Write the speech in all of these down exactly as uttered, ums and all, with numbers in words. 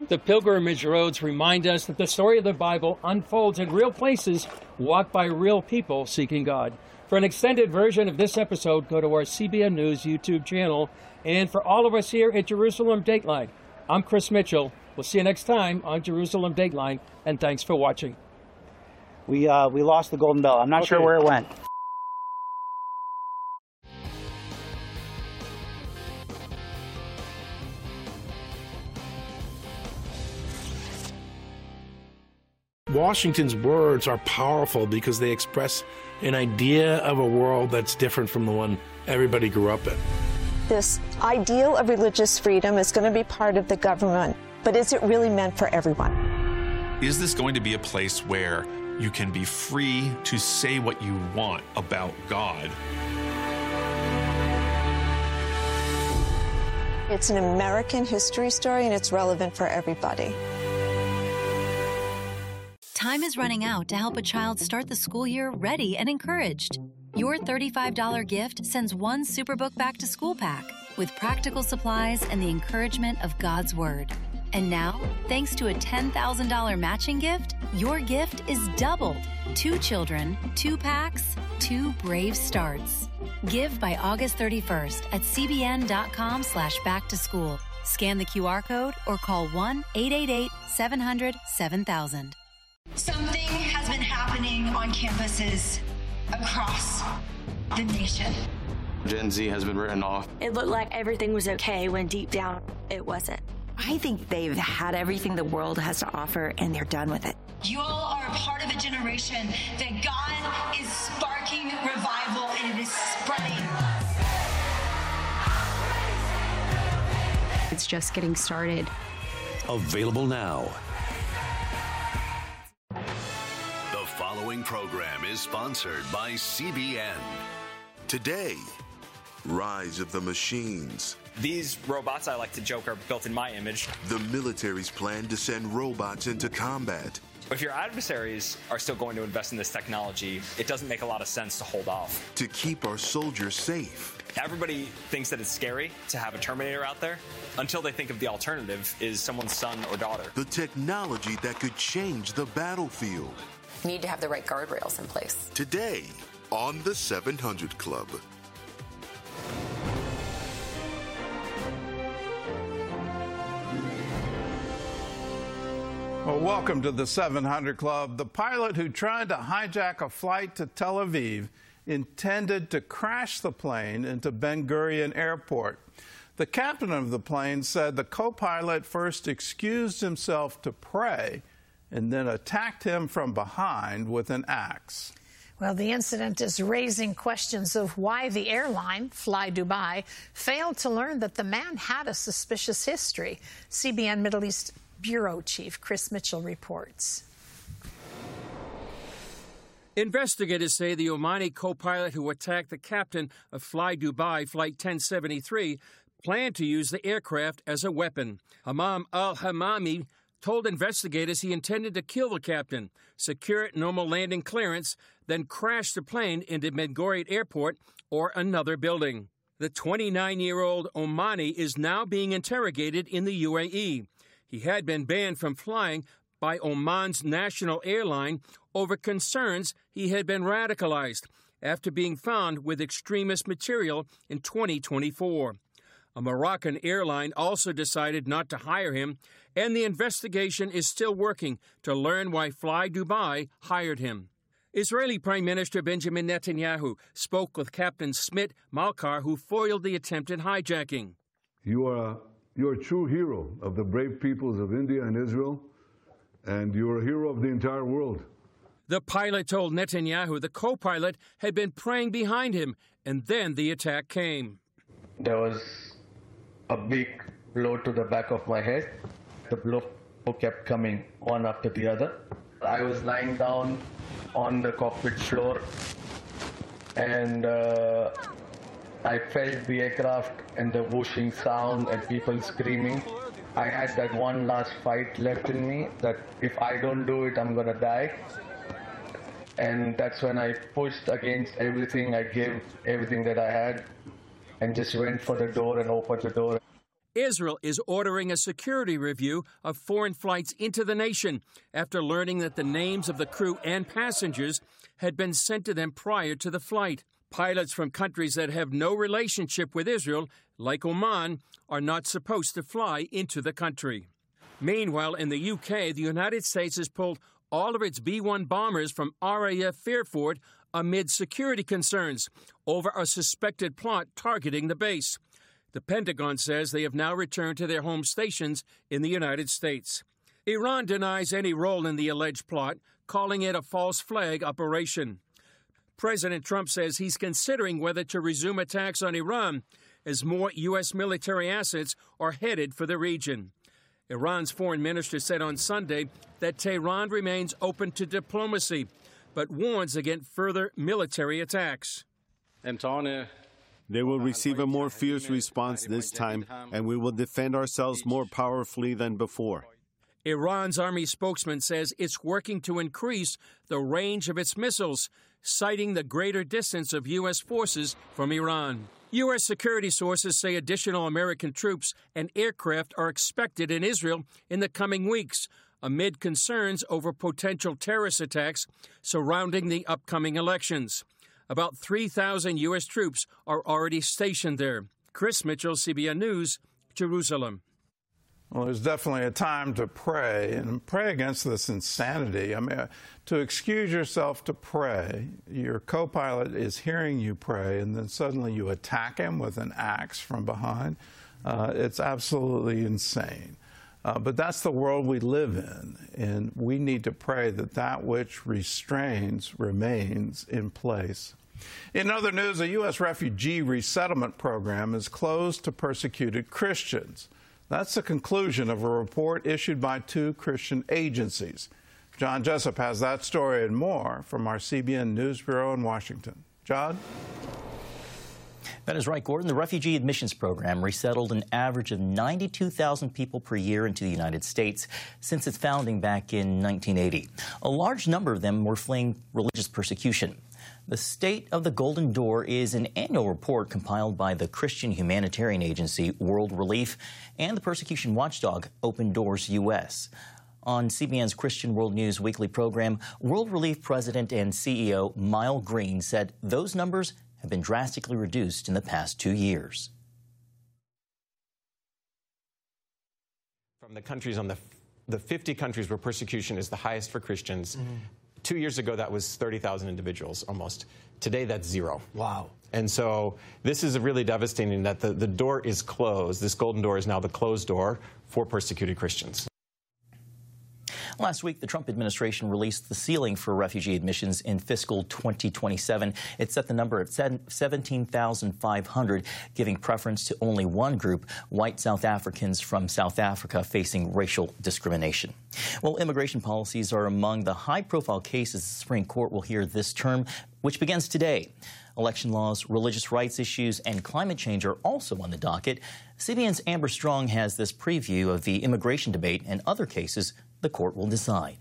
The pilgrimage roads remind us that the story of the Bible unfolds in real places, walked by real people seeking God. For an extended version of this episode, go to our C B N News YouTube channel. And for all of us here at Jerusalem Dateline, I'm Chris Mitchell. We'll see you next time on Jerusalem Dateline, and thanks for watching. We, uh, we lost the Golden Bell. I'm not Okay. sure where it went. Washington's words are powerful because they express an idea of a world that's different from the one everybody grew up in. This ideal of religious freedom is going to be part of the government, but is it really meant for everyone? Is this going to be a place where you can be free to say what you want about God? It's an American history story, and it's relevant for everybody. Time is running out to help a child start the school year ready and encouraged. Your thirty-five dollars gift sends one Superbook Back to School pack with practical supplies and the encouragement of God's Word. And now, thanks to a ten thousand dollars matching gift, your gift is doubled. Two children, two packs, two brave starts. Give by August thirty-first at cbn.com slash back to school. Scan the Q R code or call one eight eight eight, seven hundred, seven thousand. Something has been happening on campuses across the nation. Gen Z has been written off. It looked like everything was okay when deep down it wasn't. I think they've had everything the world has to offer and they're done with it. You all are a part of a generation that God is sparking revival and it is spreading. It's just getting started. Available now. The following program is sponsored by C B N. Today, Rise of the Machines. These robots, I like to joke, are built in my image. The military's plan to send robots into combat. If your adversaries are still going to invest in this technology, it doesn't make a lot of sense to hold off. To keep our soldiers safe. Everybody thinks that it's scary to have a Terminator out there until they think of the alternative is someone's son or daughter. The technology that could change the battlefield. You need to have the right guardrails in place. Today on the seven hundred Club. Well, welcome to the seven hundred Club. The pilot who tried to hijack a flight to Tel Aviv intended to crash the plane into Ben Gurion Airport. The captain of the plane said the co-pilot first excused himself to pray and then attacked him from behind with an axe. Well, the incident is raising questions of why the airline, Fly Dubai, failed to learn that the man had a suspicious history. C B N Middle East Bureau Chief Chris Mitchell reports. Investigators say the Omani co-pilot who attacked the captain of Fly Dubai Flight ten seventy-three planned to use the aircraft as a weapon. Hamam al-Hamami told investigators he intended to kill the captain, secure normal landing clearance, then crash the plane into Ben Gurion Airport or another building. The twenty-nine-year-old Omani is now being interrogated in the U A E. He had been banned from flying by Oman's national airline over concerns he had been radicalized after being found with extremist material in twenty twenty-four. A Moroccan airline also decided not to hire him, and the investigation is still working to learn why Fly Dubai hired him. Israeli Prime Minister Benjamin Netanyahu spoke with Captain Smit Malkar, who foiled the attempted hijacking. You are a, you're a true hero of the brave peoples of India and Israel, and you're a hero of the entire world. The pilot told Netanyahu the co-pilot had been praying behind him, and then the attack came. There was a big blow to the back of my head. The blow kept coming one after the other. I was lying down on the cockpit floor, and uh, I felt the aircraft and the whooshing sound and people screaming. I had that one last fight left in me that if I don't do it, I'm gonna die. And that's when I pushed against everything. I gave everything that I had and just went for the door and opened the door. Israel is ordering a security review of foreign flights into the nation after learning that the names of the crew and passengers had been sent to them prior to the flight. Pilots from countries that have no relationship with Israel, like Oman, are not supposed to fly into the country. Meanwhile, in the U K, the United States has pulled all of its B one bombers from R A F Fairford amid security concerns over a suspected plot targeting the base. The Pentagon says they have now returned to their home stations in the United States. Iran denies any role in the alleged plot, calling it a false flag operation. President Trump says he's considering whether to resume attacks on Iran as more U S military assets are headed for the region. Iran's foreign minister said on Sunday that Tehran remains open to diplomacy, but warns against further military attacks. They will receive a more fierce response this time, and we will defend ourselves more powerfully than before. Iran's army spokesman says it's working to increase the range of its missiles, citing the greater distance of U S forces from Iran. U S security sources say additional American troops and aircraft are expected in Israel in the coming weeks, amid concerns over potential terrorist attacks surrounding the upcoming elections. About three thousand U S troops are already stationed there. Chris Mitchell, C B N News, Jerusalem. Well, there's definitely a time to pray and pray against this insanity. I mean, to excuse yourself to pray, your co-pilot is hearing you pray, and then suddenly you attack him with an axe from behind. Uh, it's absolutely insane. Uh, but that's the world we live in, and we need to pray that that which restrains remains in place. In other news, a U S refugee resettlement program is closed to persecuted Christians. That's the conclusion of a report issued by two Christian agencies. John Jessup has that story and more from our C B N News Bureau in Washington. John? That is right, Gordon. The Refugee Admissions Program resettled an average of ninety-two thousand people per year into the United States since its founding back in nineteen eighty. A large number of them were fleeing religious persecution. The State of the Golden Door is an annual report compiled by the Christian humanitarian agency World Relief and the persecution watchdog Open Doors U S. On C B N's Christian World News weekly program, World Relief President and C E O Mile Green said those numbers have been drastically reduced in the past two years. From the countries on the, the fifty countries where persecution is the highest for Christians, mm-hmm. Two years ago, that was thirty thousand individuals almost. Today, that's zero. Wow. And so this is really devastating that the, the door is closed. This golden door is now the closed door for persecuted Christians. Last week, the Trump administration released the ceiling for refugee admissions in fiscal twenty twenty-seven. It set the number at seventeen thousand five hundred, giving preference to only one group, white South Africans from South Africa facing racial discrimination. Well, immigration policies are among the high-profile cases the Supreme Court will hear this term, which begins today. Election laws, religious rights issues, and climate change are also on the docket. C B N's Amber Strong has this preview of the immigration debate and other cases the court will decide.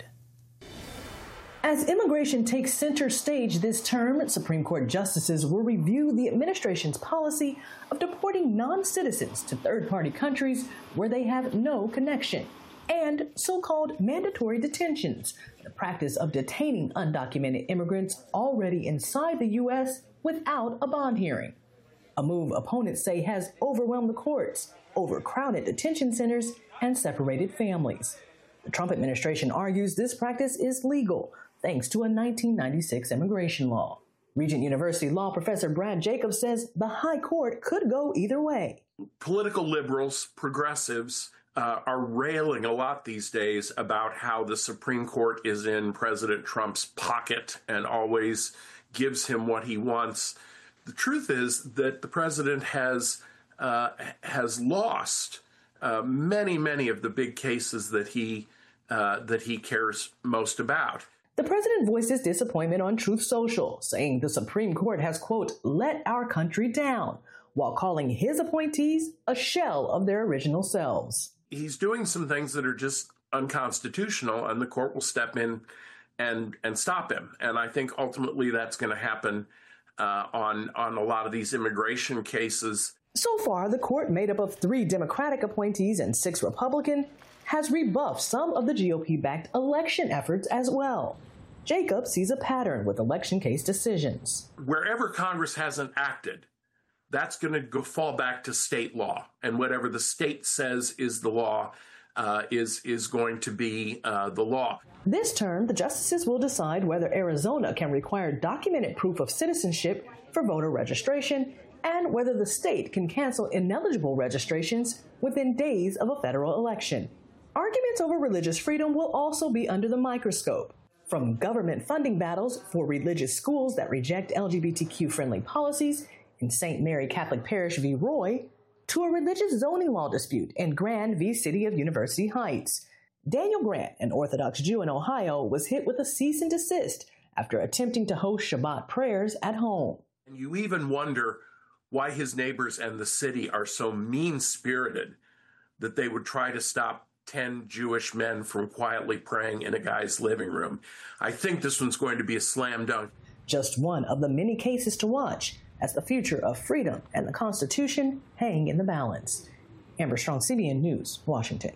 As immigration takes center stage this term, Supreme Court justices will review the administration's policy of deporting non-citizens to third-party countries where they have no connection, and so-called mandatory detentions, the practice of detaining undocumented immigrants already inside the U S without a bond hearing. A move opponents say has overwhelmed the courts, overcrowded detention centers, and separated families. The Trump administration argues this practice is legal, thanks to a nineteen ninety-six immigration law. Regent University law professor Brad Jacobs says the high court could go either way. Political liberals, progressives, uh, are railing a lot these days about how the Supreme Court is in President Trump's pocket and always gives him what he wants. The truth is that the president has uh, has lost uh, many, many of the big cases that he uh, that he cares most about. The president voiced his disappointment on Truth Social, saying the Supreme Court has, quote, let our country down, while calling his appointees a shell of their original selves. He's doing some things that are just unconstitutional, and the court will step in and and stop him. And I think ultimately that's going to happen uh, on on a lot of these immigration cases. So far, the court, made up of three Democratic appointees and six Republican, has rebuffed some of the G O P-backed election efforts as well. Jacob sees a pattern with election case decisions. Wherever Congress hasn't acted, that's going to go fall back to state law, and whatever the state says is the law uh, is is going to be uh, the law. This term, the justices will decide whether Arizona can require documented proof of citizenship for voter registration and whether the state can cancel ineligible registrations within days of a federal election. Arguments over religious freedom will also be under the microscope, from government funding battles for religious schools that reject L G B T Q-friendly policies in Saint Mary Catholic Parish v. Roy, to a religious zoning law dispute in Grand v. City of University Heights. Daniel Grant, an Orthodox Jew in Ohio, was hit with a cease and desist after attempting to host Shabbat prayers at home. And you even wonder why his neighbors and the city are so mean-spirited that they would try to stop ten Jewish men from quietly praying in a guy's living room. I think this one's going to be a slam dunk. Just one of the many cases to watch as the future of freedom and the Constitution hang in the balance. Amber Strong, C B N News, Washington.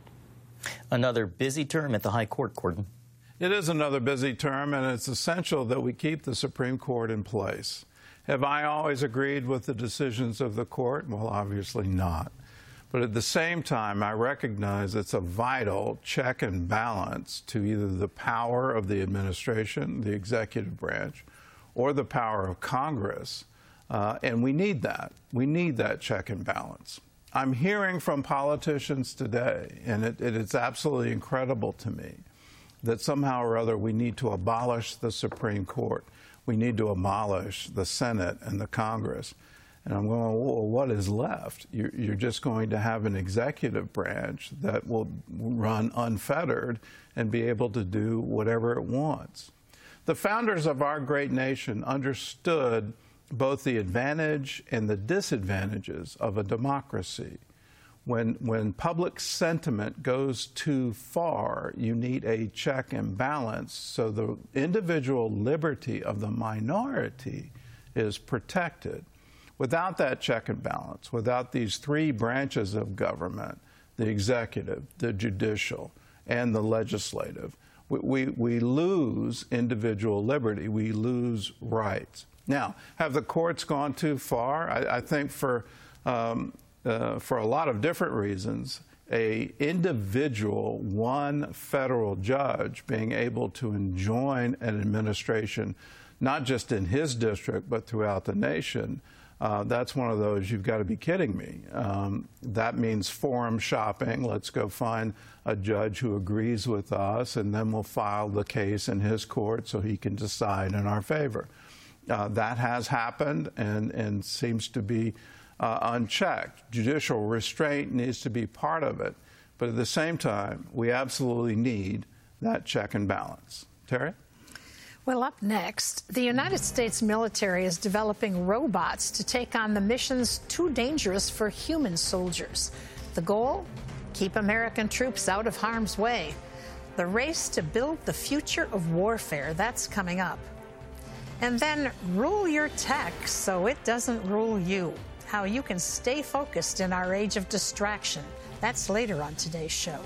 Another busy term at the High Court, Gordon. It is another busy term, and it's essential that we keep the Supreme Court in place. Have I always agreed with the decisions of the court? Well, obviously not. But at the same time, I recognize it's a vital check and balance to either the power of the administration, the executive branch, or the power of Congress. Uh, and we need that. We need that check and balance. I'm hearing from politicians today, and it, it is absolutely incredible to me, that somehow or other we need to abolish the Supreme Court. We need to abolish the Senate and the Congress. And I'm going, well, what is left? You're, you're just going to have an executive branch that will run unfettered and be able to do whatever it wants. The founders of our great nation understood both the advantage and the disadvantages of a democracy. When, when public sentiment goes too far, you need a check and balance so the individual liberty of the minority is protected. Without that check and balance, without these three branches of government, the executive, the judicial, and the legislative, we, we, we lose individual liberty, we lose rights. Now, have the courts gone too far? I, I think for, um, uh, for a lot of different reasons, a individual, one federal judge being able to enjoin an administration, not just in his district, but throughout the nation, Uh, that's one of those, you've got to be kidding me. Um, that means forum shopping. Let's go find a judge who agrees with us, and then we'll file the case in his court so he can decide in our favor. Uh, that has happened and, and seems to be uh, unchecked. Judicial restraint needs to be part of it. But at the same time, we absolutely need that check and balance. Terry? Well, up next, the United States military is developing robots to take on the missions too dangerous for human soldiers. The goal? Keep American troops out of harm's way. The race to build the future of warfare, that's coming up. And then rule your tech so it doesn't rule you. How you can stay focused in our age of distraction. That's later on today's show.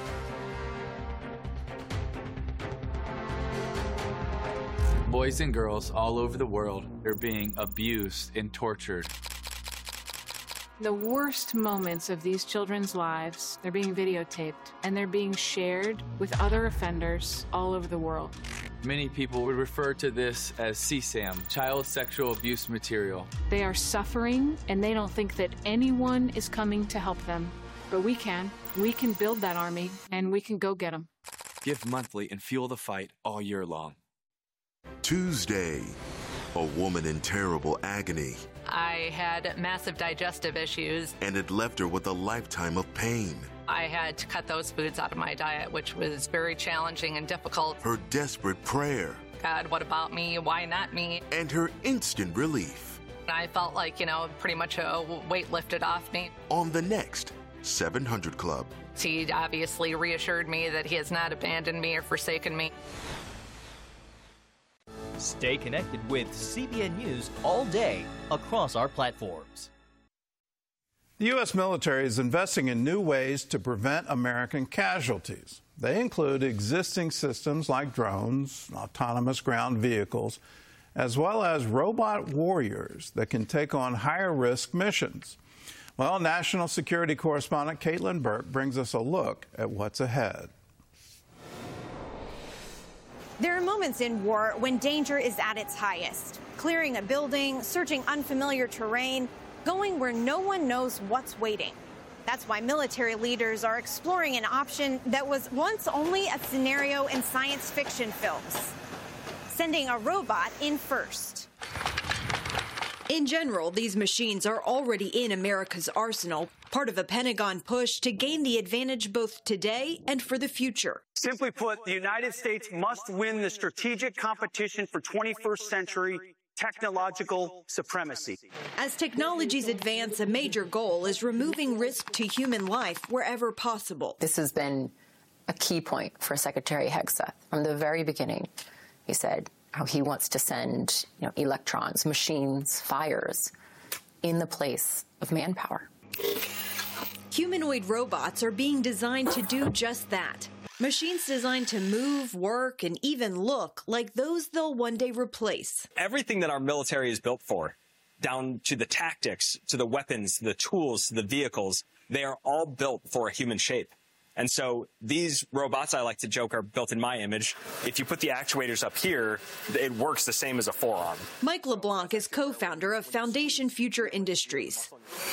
Boys and girls all over the world are being abused and tortured. The worst moments of these children's lives, they're being videotaped and they're being shared with other offenders all over the world. Many people would refer to this as C SAM, child sexual abuse material. They are suffering and they don't think that anyone is coming to help them. But we can. We can build that army and we can go get them. Give monthly and fuel the fight all year long. Tuesday, a woman in terrible agony. I had massive digestive issues. And it left her with a lifetime of pain. I had to cut those foods out of my diet, which was very challenging and difficult. Her desperate prayer. God, what about me? Why not me? And her instant relief. I felt like, you know, pretty much a weight lifted off me. On the next seven hundred Club. He obviously reassured me that he has not abandoned me or forsaken me. Stay connected with C B N News all day across our platforms. The U S military is investing in new ways to prevent American casualties. They include existing systems like drones, autonomous ground vehicles, as well as robot warriors that can take on higher-risk missions. Well, national security correspondent Caitlin Burke brings us a look at what's ahead. There are moments in war when danger is at its highest. Clearing a building, searching unfamiliar terrain, going where no one knows what's waiting. That's why military leaders are exploring an option that was once only a scenario in science fiction films. Sending a robot in first. In general, these machines are already in America's arsenal, part of a Pentagon push to gain the advantage both today and for the future. Simply put, the United States must win the strategic competition for twenty-first century technological supremacy. As technologies advance, a major goal is removing risk to human life wherever possible. This has been a key point for Secretary Hegseth from the very beginning. He said how he wants to send, you know, electrons, machines, fires in the place of manpower. Humanoid robots are being designed to do just that. Machines designed to move, work, and even look like those they'll one day replace. Everything that our military is built for, down to the tactics, to the weapons, to the tools, to the vehicles, they are all built for a human shape. And so these robots, I like to joke, are built in my image. If you put the actuators up here, it works the same as a forearm. Mike LeBlanc is co-founder of Foundation Future Industries.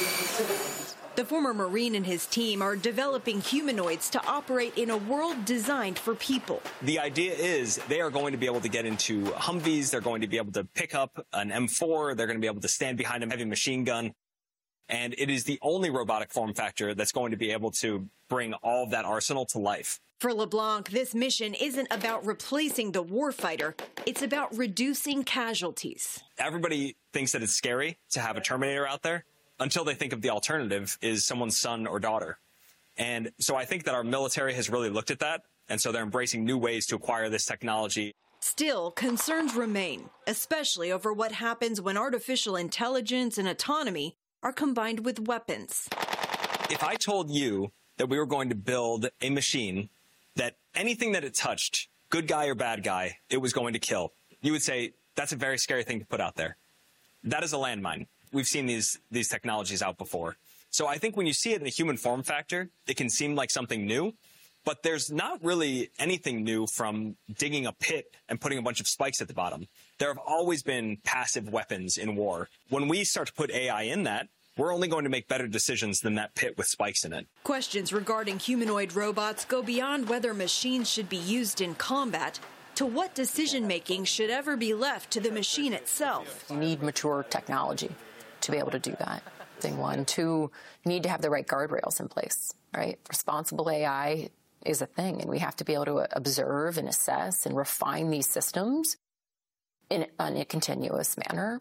The former Marine and his team are developing humanoids to operate in a world designed for people. The idea is they are going to be able to get into Humvees. They're going to be able to pick up an M four. They're going to be able to stand behind a heavy machine gun. And it is the only robotic form factor that's going to be able to bring all of that arsenal to life. For LeBlanc, this mission isn't about replacing the warfighter. It's about reducing casualties. Everybody thinks that it's scary to have a Terminator out there until they think of the alternative is someone's son or daughter. And so I think that our military has really looked at that, and so they're embracing new ways to acquire this technology. Still, concerns remain, especially over what happens when artificial intelligence and autonomy are combined with weapons. If I told you that we were going to build a machine that anything that it touched, good guy or bad guy, it was going to kill, you would say, that's a very scary thing to put out there. That is a landmine. We've seen these, these technologies out before. So I think when you see it in a human form factor, it can seem like something new, but there's not really anything new from digging a pit and putting a bunch of spikes at the bottom. There have always been passive weapons in war. When we start to put A I in that, we're only going to make better decisions than that pit with spikes in it. Questions regarding humanoid robots go beyond whether machines should be used in combat to what decision-making should ever be left to the machine itself. You need mature technology to be able to do that. Thing one. Two, you need to have the right guardrails in place, right? Responsible A I is a thing, and we have to be able to observe and assess and refine these systems in, in a continuous manner.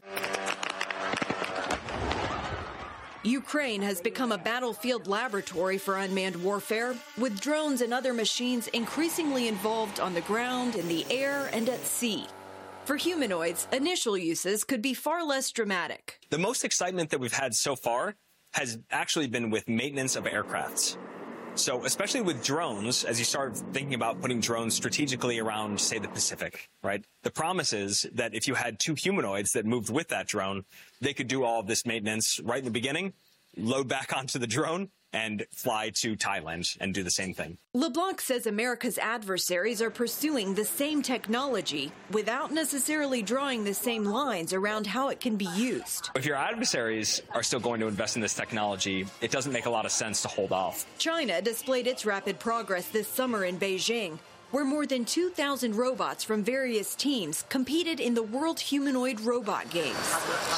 Ukraine has become a battlefield laboratory for unmanned warfare, with drones and other machines increasingly involved on the ground, in the air, and at sea. For humanoids, initial uses could be far less dramatic. The most excitement that we've had so far has actually been with maintenance of aircrafts. So especially with drones, as you start thinking about putting drones strategically around, say, the Pacific, right? The promise is that if you had two humanoids that moved with that drone, they could do all of this maintenance right in the beginning, load back onto the drone, and fly to Thailand and do the same thing. LeBlanc says America's adversaries are pursuing the same technology without necessarily drawing the same lines around how it can be used. If your adversaries are still going to invest in this technology, it doesn't make a lot of sense to hold off. China displayed its rapid progress this summer in Beijing, where more than two thousand robots from various teams competed in the World Humanoid Robot Games.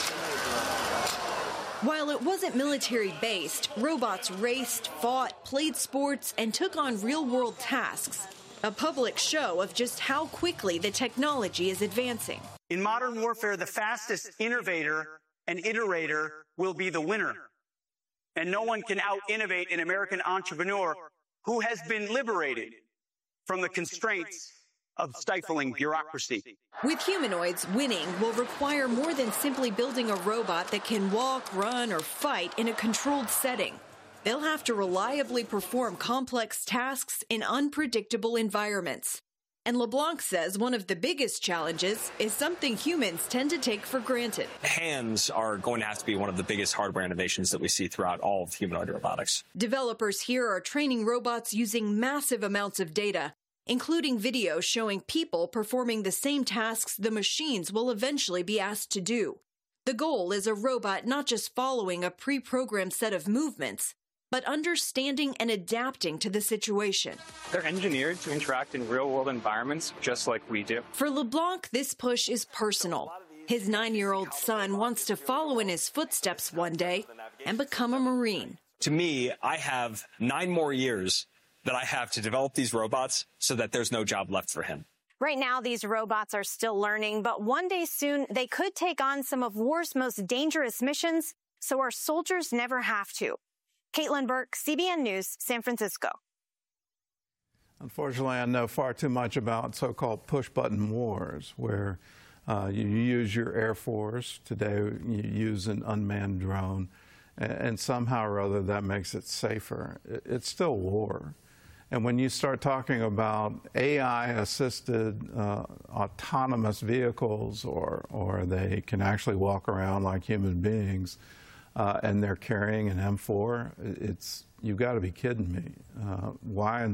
While it wasn't military-based, robots raced, fought, played sports, and took on real-world tasks. A public show of just how quickly the technology is advancing. In modern warfare, the fastest innovator and iterator will be the winner. And no one can out-innovate an American entrepreneur who has been liberated from the constraints of stifling bureaucracy. With humanoids, winning will require more than simply building a robot that can walk, run, or fight in a controlled setting. They'll have to reliably perform complex tasks in unpredictable environments. And LeBlanc says one of the biggest challenges is something humans tend to take for granted. Hands are going to have to be one of the biggest hardware innovations that we see throughout all of humanoid robotics. Developers here are training robots using massive amounts of data, including video showing people performing the same tasks the machines will eventually be asked to do. The goal is a robot not just following a pre-programmed set of movements, but understanding and adapting to the situation. They're engineered to interact in real-world environments just like we do. For LeBlanc, this push is personal. His nine-year-old son wants to follow in his footsteps one day and become a Marine. To me, I have nine more years that I have to develop these robots so that there's no job left for him. Right now, these robots are still learning, but one day soon, they could take on some of war's most dangerous missions, so our soldiers never have to. Caitlin Burke, C B N News, San Francisco. Unfortunately, I know far too much about so-called push-button wars, where uh, you use your Air Force. Today, you use an unmanned drone, and, and somehow or other that makes it safer. It, it's still war. And when you start talking about A I-assisted uh, autonomous vehicles, or, or they can actually walk around like human beings, Uh, and they're carrying an M four, it's, you've got to be kidding me. Uh, why in